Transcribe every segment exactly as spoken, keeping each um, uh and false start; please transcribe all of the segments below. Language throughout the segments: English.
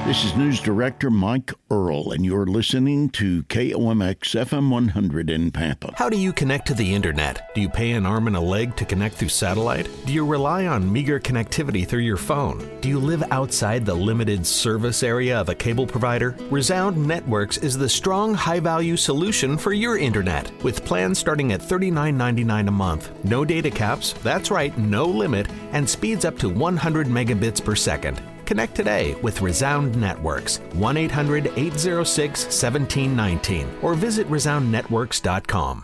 This is News Director Mike Earl, and you're listening to K O M X F M one hundred in Pampa. How do you connect to the internet? Do you pay an arm and a leg to connect through satellite? Do you rely on meager connectivity through your phone? Do you live outside the limited service area of a cable provider? Resound Networks is the strong, high-value solution for your internet, with plans starting at thirty-nine ninety-nine a month. No data caps, that's right, no limit, and speeds up to one hundred megabits per second. Connect today with Resound Networks, one eight hundred eight oh six one seven one nine, or visit resound networks dot com.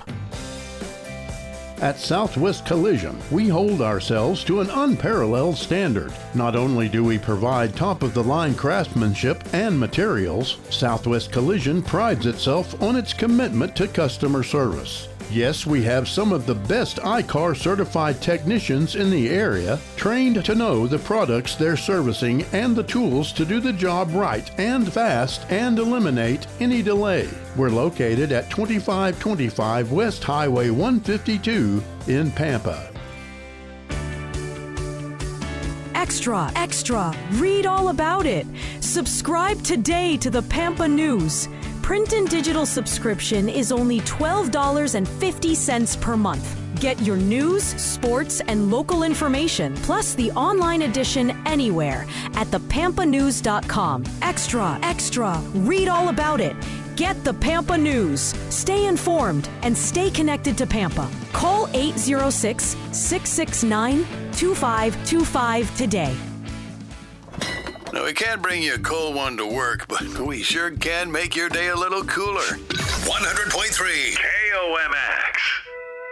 At Southwest Collision, we hold ourselves to an unparalleled standard. Not only do we provide top-of-the-line craftsmanship and materials, Southwest Collision prides itself on its commitment to customer service. Yes, we have some of the best I C A R certified technicians in the area, trained to know the products they're servicing and the tools to do the job right and fast and eliminate any delay. We're located at twenty-five twenty-five West Highway one fifty-two in Pampa. Extra, extra, read all about it. Subscribe today to the Pampa News. Print and digital subscription is only twelve dollars and fifty cents per month. Get your news, sports, and local information, plus the online edition anywhere at the pampa news dot com. Extra, extra, read all about it. Get the Pampa News. Stay informed and stay connected to Pampa. Call eight oh six, six six nine, two five two five today. Now, we can't bring you a cold one to work, but we sure can make your day a little cooler. one hundred point three K O M S.